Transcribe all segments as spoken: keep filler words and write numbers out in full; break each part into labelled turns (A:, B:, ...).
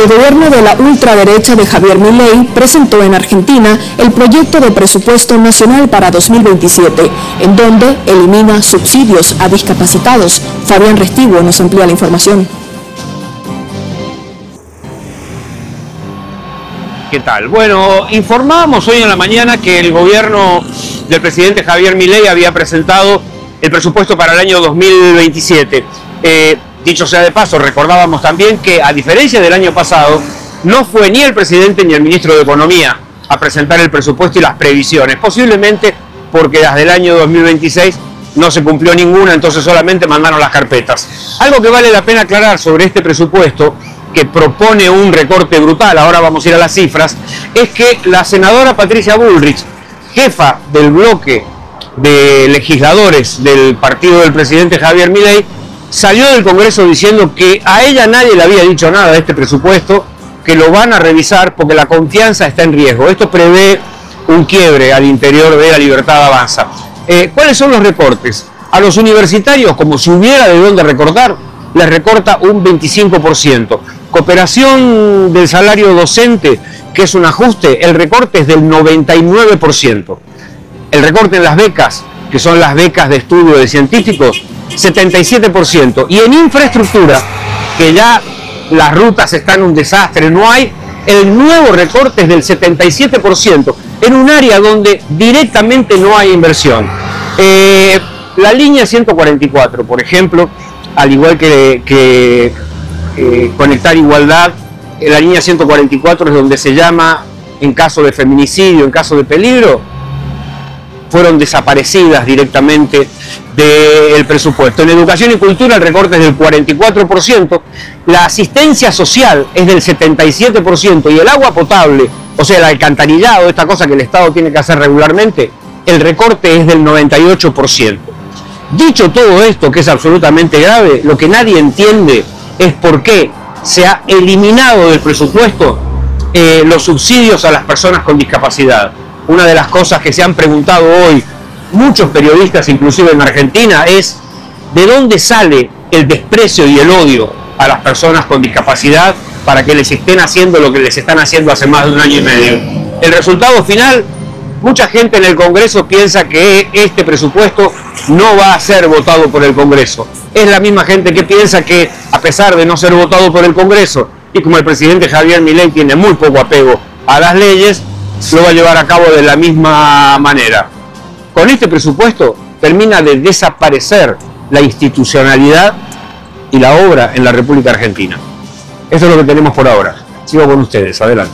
A: El gobierno de la ultraderecha de Javier Milei presentó en Argentina el proyecto de presupuesto nacional para dos mil veintisiete, en donde elimina subsidios a discapacitados. Fabián Restivo nos amplía la información.
B: ¿Qué tal? Bueno, informábamos hoy en la mañana que el gobierno del presidente Javier Milei había presentado el presupuesto para el año dos mil veintisiete. Eh, dicho sea de paso, recordábamos también que, a diferencia del año pasado, no fue ni el presidente ni el ministro de Economía a presentar el presupuesto y las previsiones, posiblemente porque desde el año dos mil veintiséis no se cumplió ninguna, entonces solamente mandaron las carpetas. Algo que vale la pena aclarar sobre este presupuesto, que propone un recorte brutal, ahora vamos a ir a las cifras, es que la senadora Patricia Bullrich, jefa del bloque de legisladores del partido del presidente Javier Milei, salió del Congreso diciendo que a ella nadie le había dicho nada de este presupuesto, que lo van a revisar porque la confianza está en riesgo. Esto prevé un quiebre al interior de La Libertad Avanza. Eh, ¿Cuáles son los recortes? A los universitarios, como si hubiera de dónde recortar, les recorta un veinticinco por ciento. Cooperación del salario docente, que es un ajuste, el recorte es del noventa y nueve por ciento. El recorte en las becas, que son las becas de estudio de científicos, setenta y siete por ciento. Y en infraestructura, que ya las rutas están un desastre, no hay, el nuevo recorte es del setenta y siete por ciento, en un área donde directamente no hay inversión. Eh, la línea ciento cuarenta y cuatro, por ejemplo, al igual que, que eh, Conectar Igualdad, la línea ciento cuarenta y cuatro es donde se llama, en caso de feminicidio, en caso de peligro, fueron desaparecidas directamente del presupuesto. En educación y cultura el recorte es del cuarenta y cuatro por ciento, la asistencia social es del setenta y siete por ciento y el agua potable, o sea, el alcantarillado, esta cosa que el Estado tiene que hacer regularmente, el recorte es del noventa y ocho por ciento. Dicho todo esto, que es absolutamente grave, lo que nadie entiende es por qué se ha eliminado del presupuesto eh, los subsidios a las personas con discapacidad. Una de las cosas que se han preguntado hoy muchos periodistas, inclusive en Argentina, es ¿de dónde sale el desprecio y el odio a las personas con discapacidad para que les estén haciendo lo que les están haciendo hace más de un año y medio? El resultado final, mucha gente en el Congreso piensa que este presupuesto no va a ser votado por el Congreso. Es la misma gente que piensa que, a pesar de no ser votado por el Congreso, y como el presidente Javier Milei tiene muy poco apego a las leyes, lo va a llevar a cabo de la misma manera. Con este presupuesto termina de desaparecer la institucionalidad y la obra en la República Argentina. Eso es lo que tenemos por ahora. Sigo con ustedes, adelante.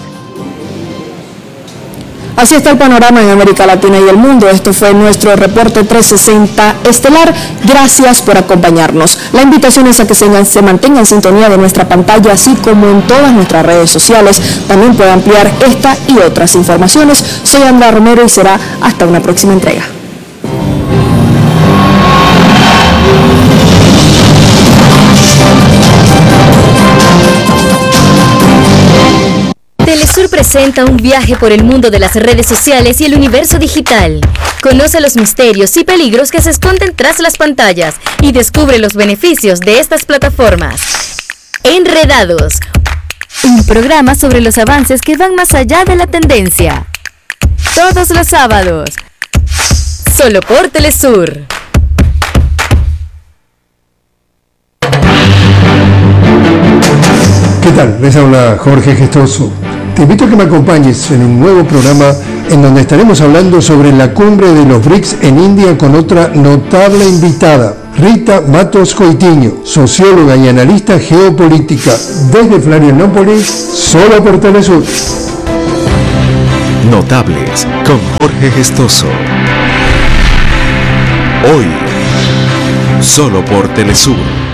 A: Así está el panorama en América Latina y el mundo. Esto fue nuestro reporte trescientos sesenta Estelar. Gracias por acompañarnos. La invitación es a que se, se mantenga en sintonía de nuestra pantalla, así como en todas nuestras redes sociales. También puede ampliar esta y otras informaciones. Soy Andrea Romero y será hasta una próxima entrega.
C: Telesur presenta un viaje por el mundo de las redes sociales y el universo digital. Conoce los misterios y peligros que se esconden tras las pantallas y descubre los beneficios de estas plataformas. Enredados, un programa sobre los avances que van más allá de la tendencia. Todos los sábados, solo por Telesur.
D: ¿Qué tal? Les habla Jorge Gestoso. Te invito a que me acompañes en un nuevo programa en donde estaremos hablando sobre la cumbre de los B R I C S en India con otra notable invitada, Rita Matos Coitiño, socióloga y analista geopolítica desde Florianópolis, solo por Telesur.
E: Notables con Jorge Gestoso. Hoy, solo por Telesur.